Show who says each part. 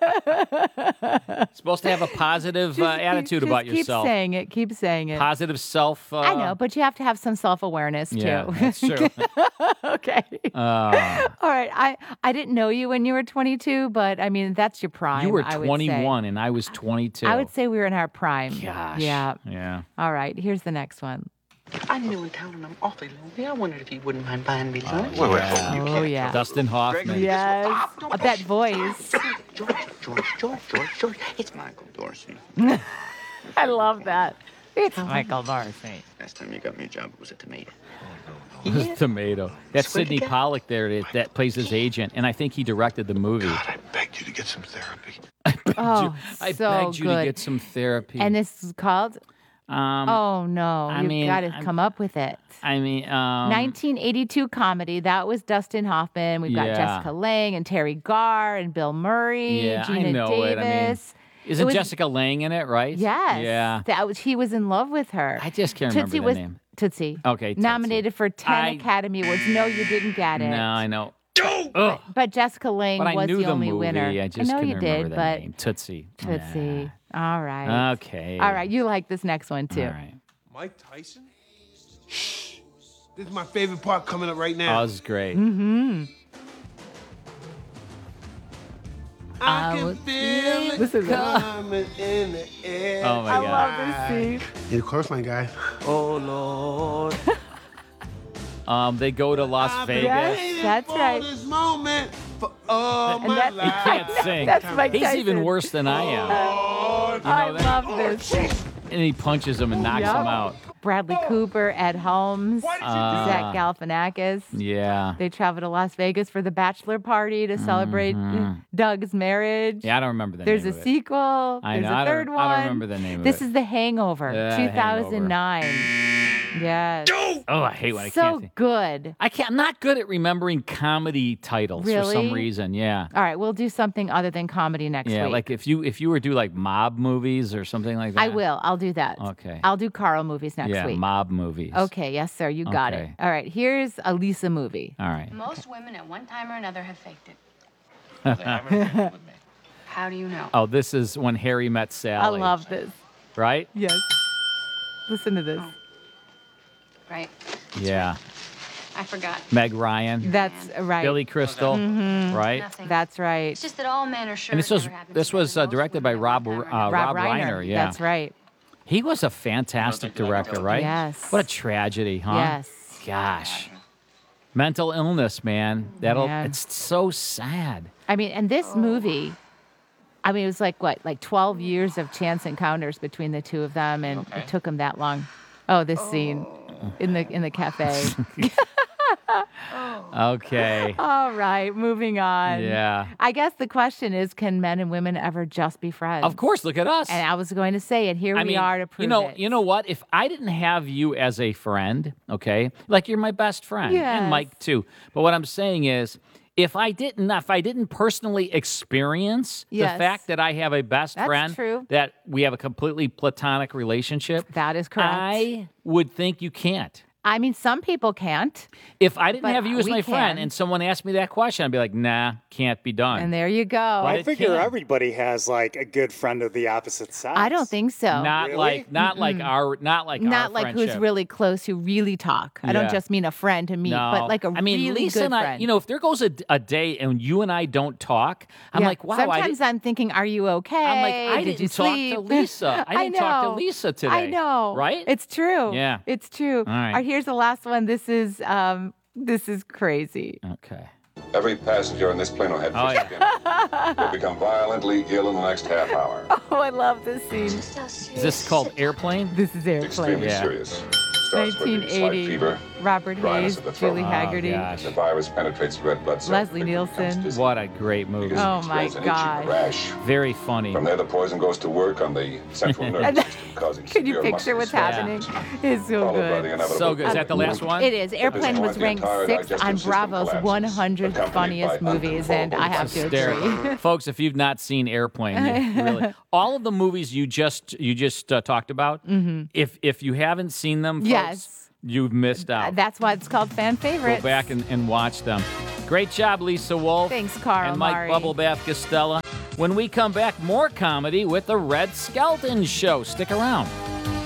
Speaker 1: Supposed to have a positive attitude about yourself.
Speaker 2: Keep saying it.
Speaker 1: Positive self.
Speaker 2: I know, but you have to have some self-awareness, too.
Speaker 1: Yeah, that's true.
Speaker 2: Okay. All right. I didn't know you when you were 22, but, I mean, that's your prime,
Speaker 1: You were
Speaker 2: I would
Speaker 1: 21
Speaker 2: say.
Speaker 1: and I was 22.
Speaker 2: I would say we were in our prime.
Speaker 1: Gosh.
Speaker 2: Yeah.
Speaker 1: Yeah.
Speaker 2: All right. Here's the next one.
Speaker 3: I'm new in town and I'm awfully lonely. I wondered if you wouldn't mind buying me lunch.
Speaker 2: Oh, yeah.
Speaker 1: Dustin Hoffman.
Speaker 2: Yes. That voice.
Speaker 3: George. It's Michael Dorsey.
Speaker 2: I love that. It's Michael Dorsey.
Speaker 3: Last time you got me a job, it was a tomato.
Speaker 1: Tomato. That's
Speaker 3: Swear to
Speaker 1: Sidney
Speaker 3: God.
Speaker 1: Pollack there that plays his agent, and I think he directed the movie.
Speaker 4: God, I begged you to get some therapy.
Speaker 2: Oh,
Speaker 1: I
Speaker 2: so
Speaker 1: begged you
Speaker 2: good.
Speaker 1: to get some therapy.
Speaker 2: And this is called? Oh, no. You've got to come up with it. 1982 comedy. That was Dustin Hoffman. We've got
Speaker 1: Yeah.
Speaker 2: Jessica Lange and Terry Garr and Bill Murray,
Speaker 1: Yeah,
Speaker 2: Gina
Speaker 1: I know
Speaker 2: Davis.
Speaker 1: it. Isn't
Speaker 2: was-
Speaker 1: Jessica Lange in it, right?
Speaker 2: Yes.
Speaker 1: Yeah.
Speaker 2: He was in love with her.
Speaker 1: I just can't remember
Speaker 2: Tootsie
Speaker 1: the
Speaker 2: was,
Speaker 1: name.
Speaker 2: Tootsie.
Speaker 1: Okay, Tootsie.
Speaker 2: Nominated for 10 Academy Awards. No, you didn't get it.
Speaker 1: No, I know.
Speaker 2: But Jessica Lange
Speaker 1: But I
Speaker 2: was
Speaker 1: knew
Speaker 2: the
Speaker 1: the
Speaker 2: only
Speaker 1: movie.
Speaker 2: winner.
Speaker 1: I just
Speaker 2: know
Speaker 1: couldn't
Speaker 2: you
Speaker 1: remember
Speaker 2: did,
Speaker 1: the
Speaker 2: but
Speaker 1: name. Tootsie.
Speaker 2: Tootsie. All right.
Speaker 1: Okay.
Speaker 2: All right. You like this next one, too.
Speaker 1: All right.
Speaker 4: Mike Tyson? Shh. This is my favorite part coming up right
Speaker 1: Oh,
Speaker 4: now.
Speaker 1: this is great.
Speaker 2: Mm-hmm.
Speaker 4: I can feel
Speaker 2: This
Speaker 4: it
Speaker 2: is it.
Speaker 4: coming in the air.
Speaker 1: Oh, my
Speaker 2: I
Speaker 1: God.
Speaker 2: love this scene.
Speaker 4: You're the chorus guy. Oh, Lord.
Speaker 1: They go to Las Vegas.
Speaker 2: Yes, that's right.
Speaker 4: This moment for all
Speaker 2: And
Speaker 4: my
Speaker 2: that-
Speaker 4: life.
Speaker 1: Can't sing.
Speaker 2: That's Mike
Speaker 1: He's
Speaker 2: Tyson.
Speaker 1: even worse than I am.
Speaker 2: I
Speaker 1: that?
Speaker 2: love this.
Speaker 1: And he punches him and knocks
Speaker 2: Yep.
Speaker 1: him out.
Speaker 2: Bradley Cooper, Ed Holmes, Zach Galifianakis.
Speaker 1: Yeah.
Speaker 2: They travel to Las Vegas for the bachelor party to celebrate Doug's marriage.
Speaker 1: Yeah, I don't remember the
Speaker 2: There's
Speaker 1: name
Speaker 2: a
Speaker 1: of it.
Speaker 2: sequel.
Speaker 1: I
Speaker 2: There's
Speaker 1: know.
Speaker 2: a
Speaker 1: I
Speaker 2: third
Speaker 1: don't
Speaker 2: one.
Speaker 1: remember the name of
Speaker 2: This
Speaker 1: it.
Speaker 2: is The Hangover,
Speaker 1: Yeah,
Speaker 2: 2009. Yes.
Speaker 1: Oh, I hate when I
Speaker 2: So
Speaker 1: can't think.
Speaker 2: good.
Speaker 1: I'm not good at remembering comedy titles for some
Speaker 2: Really?
Speaker 1: reason. Yeah.
Speaker 2: All right, we'll do something other than comedy next
Speaker 1: Yeah,
Speaker 2: week.
Speaker 1: like if you were to do like mob movies or something like that.
Speaker 2: I will. I'll do that.
Speaker 1: Okay.
Speaker 2: I'll do Carl movies next
Speaker 1: Yeah,
Speaker 2: week.
Speaker 1: mob movies.
Speaker 2: Okay, yes, sir. You got it.
Speaker 1: Okay.
Speaker 2: All right, here's a Lisa movie.
Speaker 1: All right.
Speaker 5: Most women at one time or another have faked it. How do you know?
Speaker 1: Oh, this is When Harry Met
Speaker 2: I
Speaker 1: Sally.
Speaker 2: love this.
Speaker 1: Right?
Speaker 2: Yes. Listen to this.
Speaker 5: Right.
Speaker 1: Yeah.
Speaker 5: I forgot.
Speaker 1: Meg Ryan.
Speaker 2: That's right.
Speaker 1: Billy Crystal. Right?
Speaker 5: Nothing.
Speaker 2: That's right.
Speaker 5: It's just that all men are sure.
Speaker 1: And this was directed by Rob Reiner. Yeah.
Speaker 2: That's right.
Speaker 1: He was a fantastic director, right?
Speaker 2: Yes.
Speaker 1: What a tragedy, huh?
Speaker 2: Yes.
Speaker 1: Gosh. Mental illness, man.
Speaker 2: Yeah.
Speaker 1: It's so sad.
Speaker 2: I mean, and this movie, I mean, it was like 12 years of chance encounters between the two of them, and it took them that long. Oh, this scene in the cafe.
Speaker 1: Okay.
Speaker 2: All right, moving on.
Speaker 1: Yeah.
Speaker 2: I guess the question is, can men and women ever just be friends?
Speaker 1: Of course, look at us.
Speaker 2: And I was going to say, and here we are to prove it.
Speaker 1: You know what? If I didn't have you as a friend, okay, like you're my best friend,
Speaker 2: Yes.
Speaker 1: and Mike too. But what I'm saying is, if I didn't personally experience
Speaker 2: Yes.
Speaker 1: the fact that I have a best
Speaker 2: That's
Speaker 1: friend,
Speaker 2: true.
Speaker 1: that we have a completely platonic relationship,
Speaker 2: That is correct.
Speaker 1: I would think you can't.
Speaker 2: I mean, some people can't,
Speaker 1: If I didn't
Speaker 2: But
Speaker 1: have you as
Speaker 2: we
Speaker 1: my friend
Speaker 2: can.
Speaker 1: and someone asked me that question, I'd be like, nah, can't be done.
Speaker 2: and there you go.
Speaker 1: But
Speaker 6: I
Speaker 1: it
Speaker 6: figure
Speaker 1: can.
Speaker 6: everybody has like a good friend of the opposite sex.
Speaker 2: I don't think so.
Speaker 1: Not
Speaker 6: Really?
Speaker 1: like our
Speaker 2: Not like who's
Speaker 1: friendship.
Speaker 2: really close, who really talk. I don't
Speaker 1: Yeah.
Speaker 2: just mean a friend to meet, but like a
Speaker 1: I mean,
Speaker 2: really
Speaker 1: Lisa
Speaker 2: good
Speaker 1: and I,
Speaker 2: friend.
Speaker 1: if there goes a day and you and I don't talk, I'm
Speaker 2: Yeah.
Speaker 1: like, wow,
Speaker 2: Sometimes I'm thinking, are you okay?
Speaker 1: I'm like, I
Speaker 2: Did you
Speaker 1: didn't talk to
Speaker 2: sleep?
Speaker 1: Lisa. I didn't talk to
Speaker 2: know.
Speaker 1: Lisa today.
Speaker 2: I know.
Speaker 1: Right?
Speaker 2: It's true.
Speaker 1: Yeah.
Speaker 2: It's true. All
Speaker 1: right.
Speaker 2: Here's the last one. This is crazy.
Speaker 1: Okay.
Speaker 7: Every passenger on this plane will have
Speaker 1: Oh,
Speaker 7: fish skin. Will become violently ill in the next half hour.
Speaker 2: Oh, I love this scene.
Speaker 1: Is this called Airplane?
Speaker 2: This is Airplane.
Speaker 7: Extremely
Speaker 1: Yeah.
Speaker 7: serious. Starts with a slight
Speaker 2: 1980.
Speaker 7: fever.
Speaker 2: Robert
Speaker 7: dryness
Speaker 2: Hayes,
Speaker 7: of the throat.
Speaker 2: Julie Haggerty,
Speaker 1: gosh.
Speaker 7: The virus penetrates the red blood cells.
Speaker 2: Leslie
Speaker 7: quickly becomes
Speaker 2: Nielsen.
Speaker 7: dizzy.
Speaker 1: What a great movie.
Speaker 7: Because
Speaker 2: Oh,
Speaker 7: it
Speaker 2: my
Speaker 7: expels an itching
Speaker 2: gosh.
Speaker 7: rash.
Speaker 1: Very funny.
Speaker 7: From there, the poison goes to work on the central nervous system, causing
Speaker 2: Can you
Speaker 7: severe
Speaker 2: picture
Speaker 7: muscle
Speaker 2: what's
Speaker 7: spasms,
Speaker 2: happening? It's so
Speaker 7: followed by the
Speaker 2: good.
Speaker 7: inevitable
Speaker 1: So good. Is that the last one?
Speaker 2: It is. Airplane was
Speaker 7: the
Speaker 2: ranked
Speaker 7: entire
Speaker 2: 6th
Speaker 7: digestive
Speaker 2: on
Speaker 7: system
Speaker 2: Bravo's
Speaker 7: collapses,
Speaker 2: 100
Speaker 7: accompanied
Speaker 2: funniest
Speaker 7: by
Speaker 2: movies, and I have to
Speaker 1: Hysterical.
Speaker 2: agree.
Speaker 1: Folks, if you've not seen Airplane, you really all of the movies you just talked about, if you haven't seen them, folks,
Speaker 2: Yes.
Speaker 1: you've missed out.
Speaker 2: That's why it's called fan favorites.
Speaker 1: Go back and watch them. Great job, Lisa Wolf.
Speaker 2: Thanks, Carl
Speaker 1: And Mike
Speaker 2: Mari.
Speaker 1: Bubblebath Costella. When we come back, more comedy with the Red Skelton Show. Stick around.